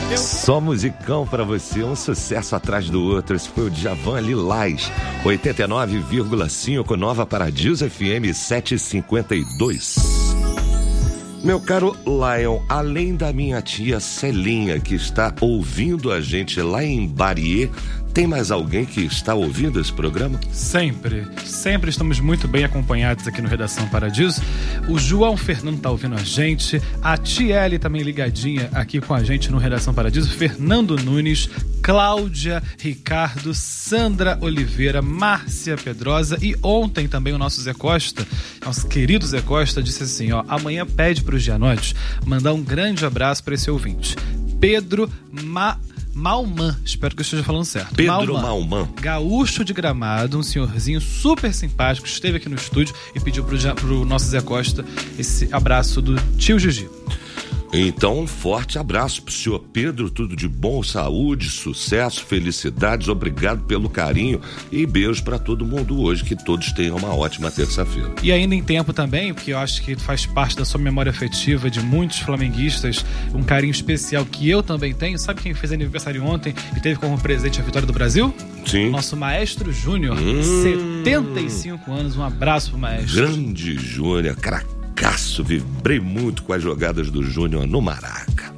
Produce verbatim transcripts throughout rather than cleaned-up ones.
Só musicão pra você, um sucesso atrás do outro. Esse foi o Djavan Lilás, oitenta e nove vírgula cinco, Nova Paradiso F M setecentos e cinquenta e dois. Meu caro Lion, além da minha tia Celinha, que está ouvindo a gente lá em Bariê, tem mais alguém que está ouvindo esse programa? Sempre, sempre estamos muito bem acompanhados aqui no Redação Paradiso. O João Fernando está ouvindo a gente, a Tiele também ligadinha aqui com a gente no Redação Paradiso, Fernando Nunes, Cláudia, Ricardo, Sandra Oliveira, Márcia Pedrosa e ontem também o nosso Zé Costa, nosso querido Zé Costa, disse assim, ó, amanhã pede para os Gianotti mandar um grande abraço para esse ouvinte, Pedro Ma... Malman, espero que eu esteja falando certo. Pedro Malman, gaúcho de Gramado, um senhorzinho super simpático, esteve aqui no estúdio e pediu pro, pro nosso Zé Costa esse abraço do tio Gigi. Então, um forte abraço pro senhor Pedro, tudo de bom, saúde, sucesso, felicidades, obrigado pelo carinho e beijos para todo mundo hoje, que todos tenham uma ótima terça-feira. E ainda em tempo também, porque eu acho que faz parte da sua memória afetiva de muitos flamenguistas, um carinho especial que eu também tenho. Sabe quem fez aniversário ontem e teve como presente a vitória do Brasil? Sim. Nosso Maestro Júnior, hum. setenta e cinco anos, um abraço pro Maestro. Grande Júnior, craque. Caço, vibrei muito com as jogadas do Júnior no Maraca.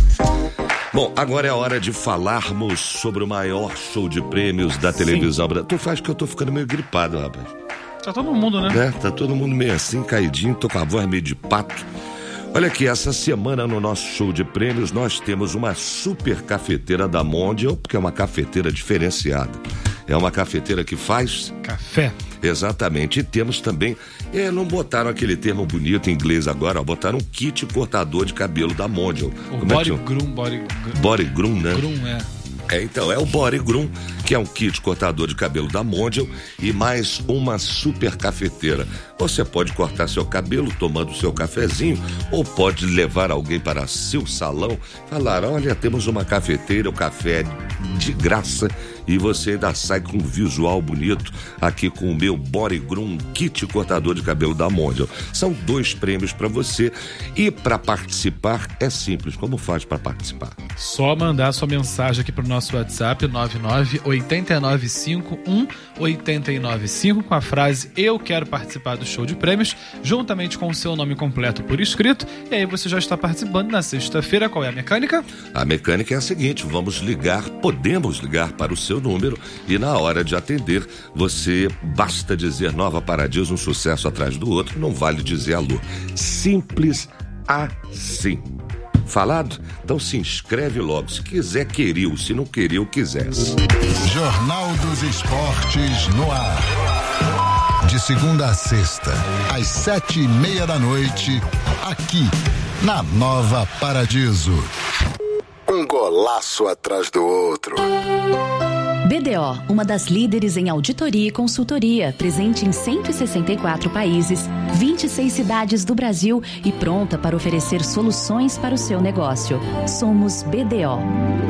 Bom, agora é a hora de falarmos sobre o maior show de prêmios da televisão. Sim. Tu faz que eu tô ficando meio gripado, rapaz. Tá todo mundo, né? É, tá todo mundo meio assim, caidinho, tô com a voz meio de pato. Olha aqui, essa semana no nosso show de prêmios nós temos uma super cafeteira da Mondial, porque é uma cafeteira diferenciada. É uma cafeteira que faz... café. Exatamente. E temos também... É, não botaram aquele termo bonito em inglês agora, ó, botaram um kit cortador de cabelo da Mondial. O Como body é que... groom, body... Body groom, né? Groom, é. É, então, é o Body Groom, que é um kit cortador de cabelo da Mondial e mais uma super cafeteira. Você pode cortar seu cabelo tomando seu cafezinho ou pode levar alguém para seu salão e falar, olha, temos uma cafeteira, o café é de graça e você ainda sai com um visual bonito aqui com o meu Body Groom, kit cortador de cabelo da Mondial. São dois prêmios para você e para participar é simples. Como faz para participar? Só mandar sua mensagem aqui pro nosso WhatsApp nove nove oito nove cinco um oito nove cinco com a frase eu quero participar do show de prêmios, juntamente com o seu nome completo por escrito, e aí você já está participando na sexta-feira. Qual é a mecânica? A mecânica é a seguinte, vamos ligar, podemos ligar para o seu número e na hora de atender você basta dizer Nova Paradiso, um sucesso atrás do outro, não vale dizer alô. Simples assim. Falado? Então se inscreve logo. Se quiser, queriu. Se não queriu, quisesse. Jornal dos Esportes no ar. De segunda a sexta, às sete e meia da noite, aqui na Nova Paradiso. Um golaço atrás do outro. B D O, uma das líderes em auditoria e consultoria, presente em cento e sessenta e quatro países, vinte e seis cidades do Brasil e pronta para oferecer soluções para o seu negócio. Somos B D O.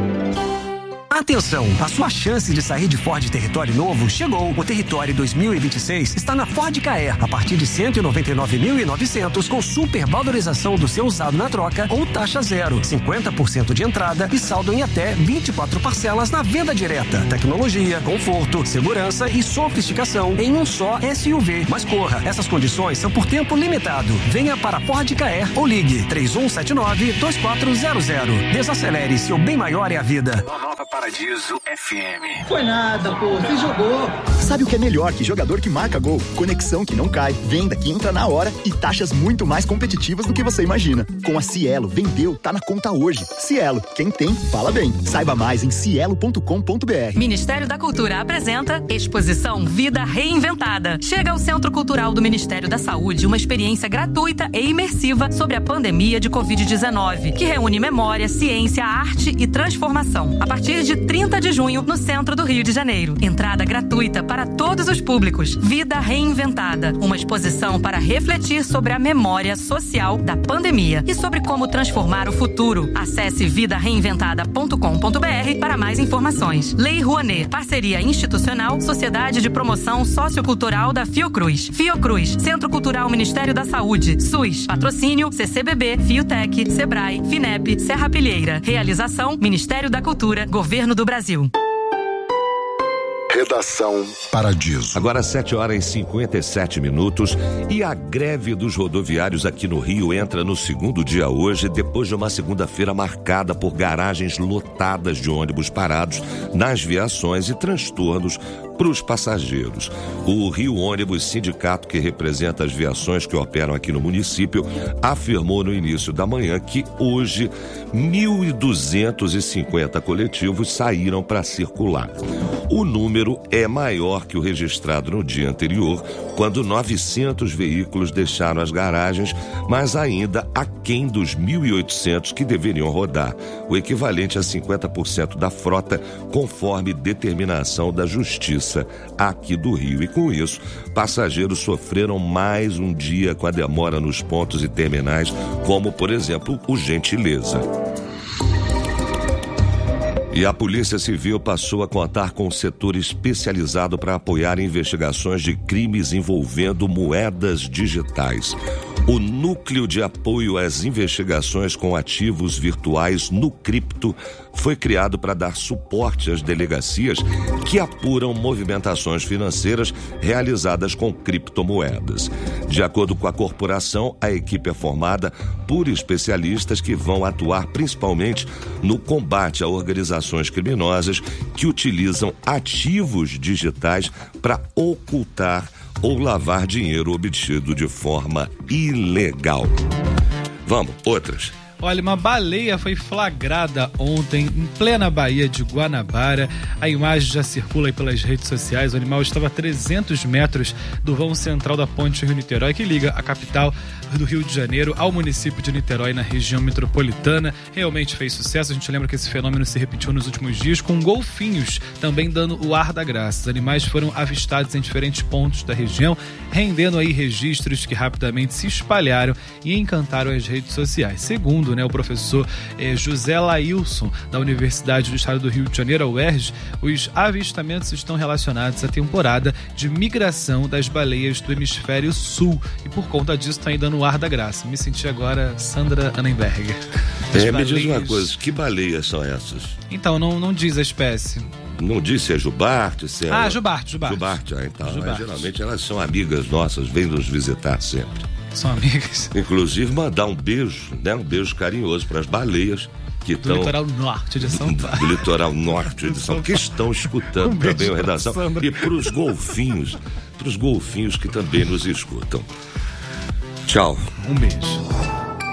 Atenção, a sua chance de sair de Ford Território novo chegou. O Território dois mil e vinte e seis está na Ford Ka Er, a partir de cento e noventa e nove mil e novecentos, com super valorização do seu usado na troca ou taxa zero, cinquenta por cento de entrada e saldo em até vinte e quatro parcelas na venda direta. Tecnologia, conforto, segurança e sofisticação em um só S U V. Mas corra, essas condições são por tempo limitado. Venha para Ford Ka Er ou ligue três um sete nove dois quatro zero zero. Desacelere, seu bem maior é a vida. Paradiso F M. Foi nada, pô, você jogou. Sabe o que é melhor que jogador que marca gol? Conexão que não cai, venda que entra na hora e taxas muito mais competitivas do que você imagina. Com a Cielo, vendeu, tá na conta hoje. Cielo, quem tem, fala bem. Saiba mais em cielo ponto com ponto b r. Ministério da Cultura apresenta Exposição Vida Reinventada. Chega ao Centro Cultural do Ministério da Saúde uma experiência gratuita e imersiva sobre a pandemia de covid dezenove, que reúne memória, ciência, arte e transformação. A partir de trinta de junho, no centro do Rio de Janeiro. Entrada gratuita para todos os públicos. Vida Reinventada, uma exposição para refletir sobre a memória social da pandemia e sobre como transformar o futuro. Acesse vida reinventada ponto com ponto b r para mais informações. Lei Rouanet, parceria institucional, Sociedade de Promoção Sociocultural da Fiocruz. Fiocruz, Centro Cultural Ministério da Saúde. SUS, patrocínio C C B B, Fiotec, Sebrae, Finep, Serra Pilheira. Realização Ministério da Cultura, Governo do Brasil. Redação Paradiso. Agora sete horas e cinquenta e sete minutos e a greve dos rodoviários aqui no Rio entra no segundo dia hoje, depois de uma segunda-feira marcada por garagens lotadas de ônibus parados nas viações e transtornos para os passageiros. O Rio Ônibus, sindicato que representa as viações que operam aqui no município, afirmou no início da manhã que hoje mil duzentos e cinquenta coletivos saíram para circular. O número é maior que o registrado no dia anterior, quando novecentos veículos deixaram as garagens, mas ainda aquém dos mil e oitocentos que deveriam rodar, o equivalente a cinquenta por cento da frota, conforme determinação da Justiça aqui do Rio. E com isso, passageiros sofreram mais um dia com a demora nos pontos e terminais, como, por exemplo, o Gentileza. E a Polícia Civil passou a contar com um setor especializado para apoiar investigações de crimes envolvendo moedas digitais. O Núcleo de Apoio às Investigações com Ativos Virtuais, NuCripto, foi criado para dar suporte às delegacias que apuram movimentações financeiras realizadas com criptomoedas. De acordo com a corporação, a equipe é formada por especialistas que vão atuar principalmente no combate a organizações criminosas que utilizam ativos digitais para ocultar ou lavar dinheiro obtido de forma ilegal. Vamos, outras. Olha, uma baleia foi flagrada ontem em plena Baía de Guanabara. A imagem já circula aí pelas redes sociais. O animal estava a trezentos metros do vão central da ponte Rio-Niterói, que liga a capital do Rio de Janeiro ao município de Niterói, na região metropolitana. Realmente fez sucesso. A gente lembra que esse fenômeno se repetiu nos últimos dias, com golfinhos também dando o ar da graça. Os animais foram avistados em diferentes pontos da região, rendendo aí registros que rapidamente se espalharam e encantaram as redes sociais. Segundo, né, o professor eh, José Lailson, da Universidade do Estado do Rio de Janeiro, a U E R J, os avistamentos estão relacionados à temporada de migração das baleias do hemisfério sul e por conta disso está aí dando o ar da graça. Me senti agora Sandra Annenberger. É, me diz uma coisa, que baleias são essas? Então, não, não diz a espécie. Não disse é jubarte? Se é ah, ela... jubarte, jubarte. Jubarte, ah, então. Jubarte. Mas, geralmente elas são amigas nossas, vêm nos visitar sempre. São amigas. Inclusive mandar um beijo, né? Um beijo carinhoso para as baleias que estão... Do litoral norte de São Paulo. Do litoral norte de São Paulo, que estão escutando um também a redação. E para os golfinhos, para os golfinhos que também nos escutam. Tchau. Um beijo.